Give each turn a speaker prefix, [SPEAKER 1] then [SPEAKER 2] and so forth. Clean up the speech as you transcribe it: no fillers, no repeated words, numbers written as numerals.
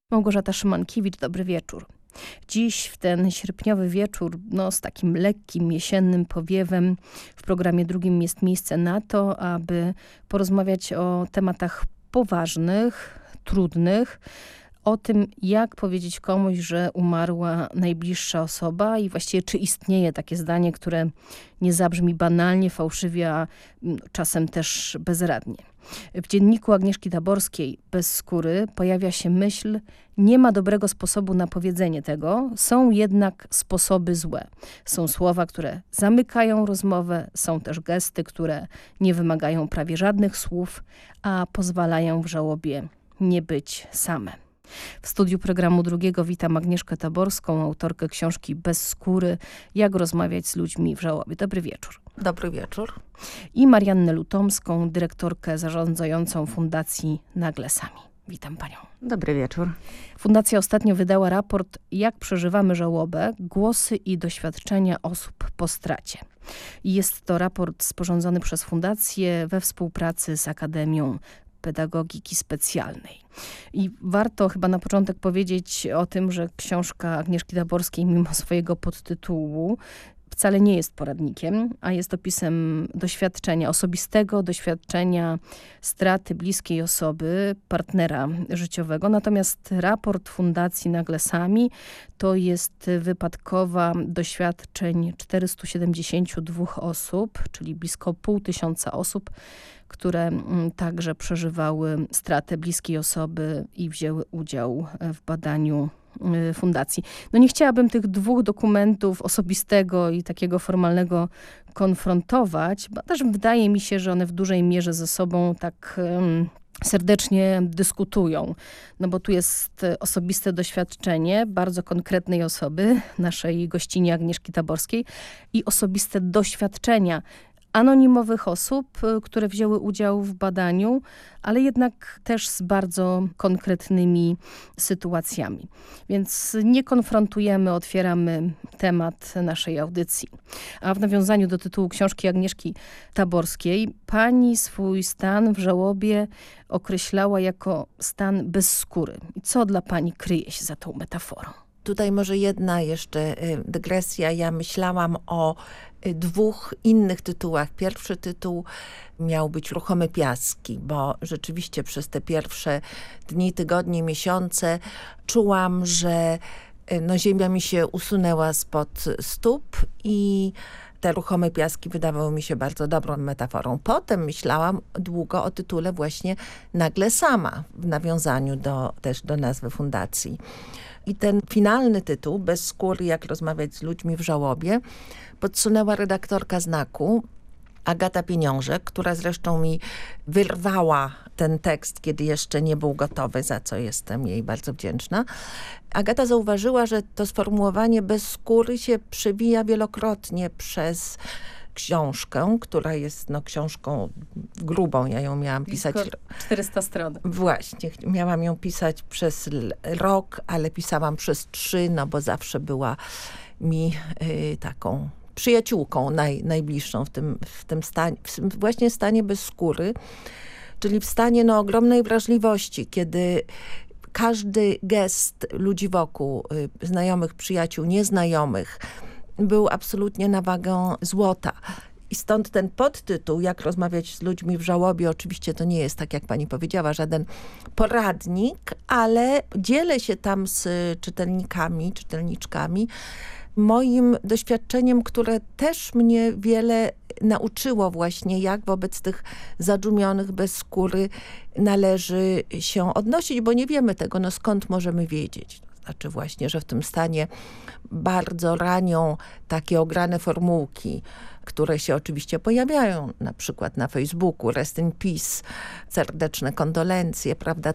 [SPEAKER 1] Małgorzata Szymankiewicz, dobry wieczór. Dziś w ten sierpniowy wieczór, z takim lekkim, jesiennym powiewem w programie drugim jest miejsce na to, aby porozmawiać o tematach poważnych, trudnych, o tym, jak powiedzieć komuś, że umarła najbliższa osoba i właściwie czy istnieje takie zdanie, które nie zabrzmi banalnie, fałszywie, a czasem też bezradnie. W dzienniku Agnieszki Taborskiej Bez skóry pojawia się myśl: nie ma dobrego sposobu na powiedzenie tego, są jednak sposoby złe. Są słowa, które zamykają rozmowę, są też gesty, które nie wymagają prawie żadnych słów, a pozwalają w żałobie nie być same. W studiu programu drugiego witam Agnieszkę Taborską, autorkę książki Bez skóry. Jak rozmawiać z ludźmi w żałobie. Dobry wieczór.
[SPEAKER 2] Dobry wieczór.
[SPEAKER 1] I Mariannę Lutomską, dyrektorkę zarządzającą Fundacji Nagle Sami. Witam panią.
[SPEAKER 2] Dobry wieczór.
[SPEAKER 1] Fundacja ostatnio wydała raport Jak przeżywamy żałobę. Głosy i doświadczenia osób po stracie. Jest to raport sporządzony przez Fundację we współpracy z Akademią Pedagogiki Specjalnej. I warto chyba na początek powiedzieć o tym, że książka Agnieszki Taborskiej, mimo swojego podtytułu, wcale nie jest poradnikiem, a jest opisem doświadczenia, osobistego doświadczenia straty bliskiej osoby, partnera życiowego. Natomiast raport Fundacji Nagle Sami to jest wypadkowa doświadczeń 472 osób, czyli blisko 500 osób, które także przeżywały stratę bliskiej osoby i wzięły udział w badaniu fundacji. Nie chciałabym tych dwóch dokumentów, osobistego i takiego formalnego, konfrontować, bo też wydaje mi się, że one w dużej mierze ze sobą tak serdecznie dyskutują. Bo tu jest osobiste doświadczenie bardzo konkretnej osoby, naszej gościni Agnieszki Taborskiej, i osobiste doświadczenia anonimowych osób, które wzięły udział w badaniu, ale jednak też z bardzo konkretnymi sytuacjami. Więc nie konfrontujemy, otwieramy temat naszej audycji. A w nawiązaniu do tytułu książki Agnieszki Taborskiej, pani swój stan w żałobie określała jako stan bez skóry. I co dla pani kryje się za tą metaforą?
[SPEAKER 2] Tutaj może jedna jeszcze dygresja. Ja myślałam o dwóch innych tytułach. Pierwszy tytuł miał być Ruchome piaski, bo rzeczywiście przez te pierwsze dni, tygodnie, miesiące czułam, że ziemia mi się usunęła spod stóp i te ruchome piaski wydawały mi się bardzo dobrą metaforą. Potem myślałam długo o tytule właśnie Nagle Sama, w nawiązaniu też do nazwy fundacji. I ten finalny tytuł, Bez skóry, jak rozmawiać z ludźmi w żałobie, podsunęła redaktorka Znaku, Agata Pieniążek, która zresztą mi wyrwała ten tekst, kiedy jeszcze nie był gotowy, za co jestem jej bardzo wdzięczna. Agata zauważyła, że to sformułowanie bez skóry się przewija wielokrotnie przez książkę, która jest książką grubą. Ja ją miałam pisać...
[SPEAKER 1] 400 stron.
[SPEAKER 2] Właśnie. Miałam ją pisać przez rok, ale pisałam przez 3, bo zawsze była mi taką przyjaciółką najbliższą w tym stanie, właśnie stanie bez skóry, czyli w stanie ogromnej wrażliwości, kiedy każdy gest ludzi wokół, znajomych, przyjaciół, nieznajomych, był absolutnie na wagę złota. I stąd ten podtytuł, Jak rozmawiać z ludźmi w żałobie, oczywiście to nie jest, tak jak pani powiedziała, żaden poradnik, ale dzielę się tam z czytelnikami, czytelniczkami moim doświadczeniem, które też mnie wiele nauczyło właśnie, jak wobec tych zadumionych bez skóry należy się odnosić, bo nie wiemy tego, skąd możemy wiedzieć. Znaczy właśnie, że w tym stanie bardzo ranią takie ograne formułki, które się oczywiście pojawiają, na przykład na Facebooku, Rest in Peace, serdeczne kondolencje, prawda?